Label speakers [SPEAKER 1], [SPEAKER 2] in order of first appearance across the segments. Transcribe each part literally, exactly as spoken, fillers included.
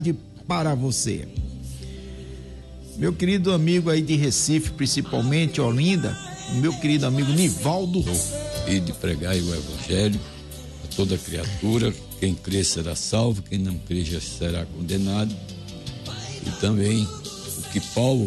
[SPEAKER 1] para você. Meu querido amigo aí de Recife, principalmente Olinda, meu querido amigo Nivaldo.
[SPEAKER 2] E de pregar o evangelho a toda criatura, quem crê será salvo, quem não crê já será condenado. E também o que Paulo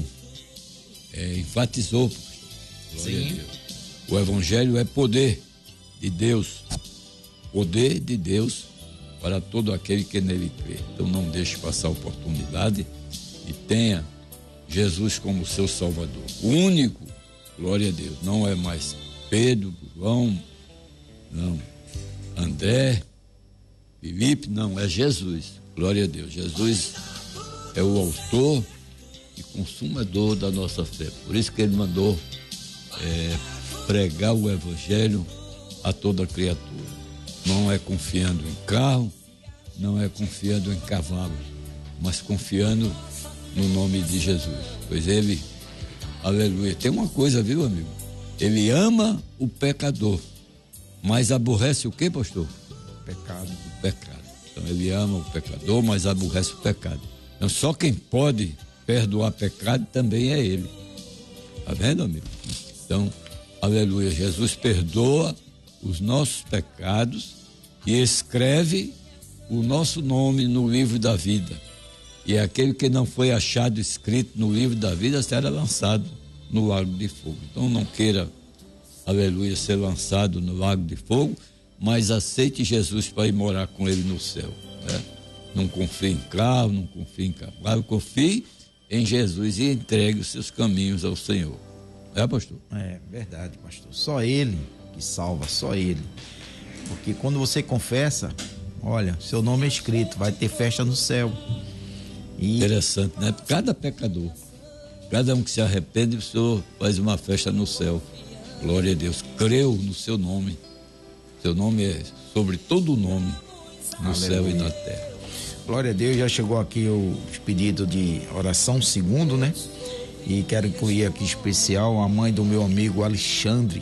[SPEAKER 2] é, enfatizou, glória a Deus. O evangelho é poder de Deus, poder de Deus para todo aquele que nele crê. Então não deixe passar a oportunidade e tenha Jesus como seu Salvador. O único, glória a Deus, não é mais Pedro, João, não, André, Felipe, não, é Jesus, glória a Deus. Jesus é o autor e consumador da nossa fé. Por isso que ele mandou é, pregar o evangelho a toda criatura. Não é confiando em carro, não é confiando em cavalos, mas confiando no nome de Jesus. Pois ele, aleluia, tem uma coisa, viu, amigo? Ele ama o pecador, mas aborrece o quê, pastor?
[SPEAKER 1] Pecado.
[SPEAKER 2] O pecado. Então ele ama o pecador, mas aborrece o pecado. Então só quem pode perdoar pecado também é ele. Tá vendo, amigo? Então, aleluia, Jesus perdoa os nossos pecados e escreve o nosso nome no livro da vida. E aquele que não foi achado escrito no livro da vida será lançado no lago de fogo. Então não queira, aleluia, ser lançado no lago de fogo, mas aceite Jesus para ir morar com ele no céu, né? Não confie em carro, não confie em cavalo, confie em Jesus e entregue os seus caminhos ao Senhor. É, pastor?
[SPEAKER 1] É verdade, pastor. Só ele que salva, só ele. Porque quando você confessa, olha, seu nome é escrito, vai ter festa no céu. E...
[SPEAKER 2] Interessante, né? Cada pecador, cada um que se arrepende, o Senhor faz uma festa no céu. Glória a Deus. Creu no seu nome. Seu nome é sobre todo o nome no Aleluia. Céu e na terra.
[SPEAKER 1] Glória a Deus. Já chegou aqui o pedido de oração segundo, né? E quero incluir aqui especial a mãe do meu amigo Alexandre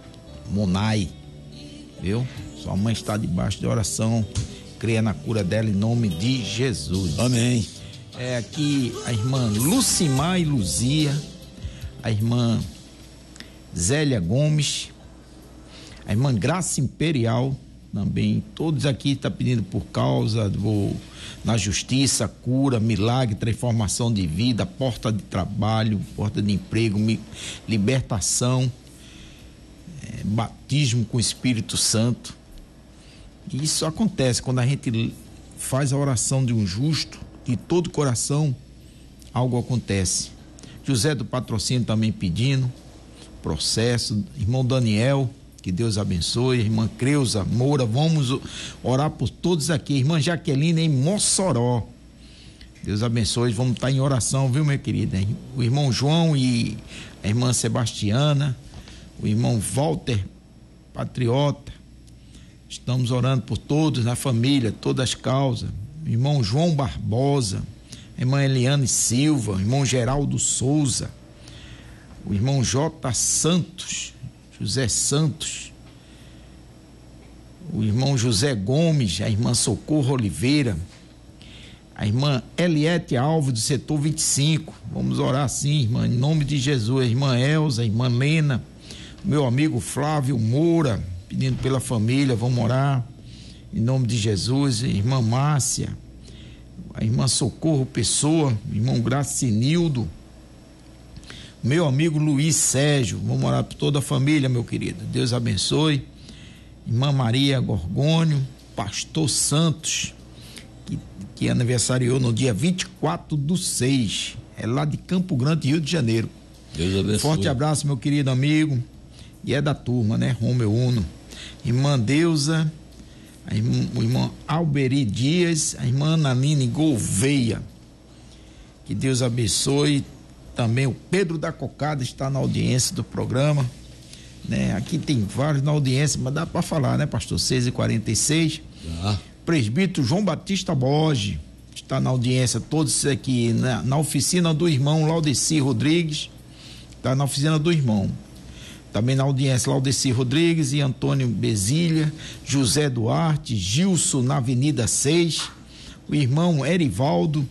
[SPEAKER 1] Monai, viu? Sua mãe está debaixo de oração, creia na cura dela em nome de Jesus.
[SPEAKER 2] Amém.
[SPEAKER 1] É aqui a irmã Lucimar e Luzia, a irmã Zélia Gomes, a irmã Graça Imperial, também, todos aqui estão tá pedindo por causa do, na justiça, cura, milagre, transformação de vida, porta de trabalho, porta de emprego, mi, libertação, é, batismo com o Espírito Santo. E isso acontece quando a gente faz a oração de um justo, de todo coração, algo acontece. José do Patrocínio também pedindo processo, irmão Daniel, que Deus abençoe, irmã Creuza Moura, vamos orar por todos aqui, irmã Jaqueline em Mossoró, Deus abençoe, vamos estar em oração, viu, minha querida? O irmão João e a irmã Sebastiana, o irmão Walter Patriota, estamos orando por todos na família, todas as causas, o irmão João Barbosa, a irmã Eliane Silva, o irmão Geraldo Souza, o irmão J. Santos, José Santos, o irmão José Gomes, a irmã Socorro Oliveira, a irmã Eliette Alves do setor vinte e cinco, vamos orar sim, irmã, em nome de Jesus, a irmã Elza, a irmã Lena, meu amigo Flávio Moura, pedindo pela família, vamos orar, em nome de Jesus, a irmã Márcia, a irmã Socorro Pessoa, o irmão Gracinildo, meu amigo Luiz Sérgio, vamos orar por toda a família, meu querido, Deus abençoe, irmã Maria Gorgônio, pastor Santos, que, que aniversariou no dia vinte e quatro do seis, é lá de Campo Grande, Rio de Janeiro.
[SPEAKER 2] Deus abençoe.
[SPEAKER 1] Forte abraço, meu querido amigo, e é da turma, né, Romeu Uno, irmã Deusa, a irmã, o irmão Alberi Dias, a irmã Naline Gouveia, que Deus abençoe. Também o Pedro da Cocada está na audiência do programa, né? Aqui tem vários na audiência, mas dá para falar, né, pastor? seis e quarenta e seis.
[SPEAKER 2] Ah.
[SPEAKER 1] Presbítero João Batista Borges está na audiência, todos aqui na, na oficina do irmão Laudeci Rodrigues, está na oficina do irmão. Também na audiência Laudeci Rodrigues e Antônio Bezilha, José Duarte, Gilson na Avenida seis, o irmão Erivaldo,